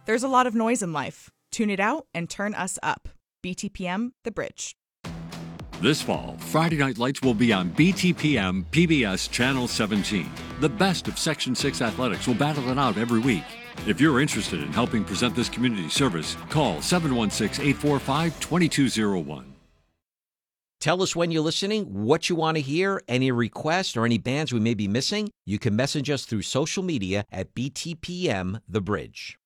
There's a lot of noise in life. Tune it out and turn us up. BTPM, The Bridge. This fall, Friday Night Lights will be on BTPM PBS Channel 17. The best of Section 6 athletics will battle it out every week. If you're interested in helping present this community service, call 716-845-2201. Tell us when you're listening, what you want to hear, any requests or any bands we may be missing. You can message us through social media at BTPM The Bridge.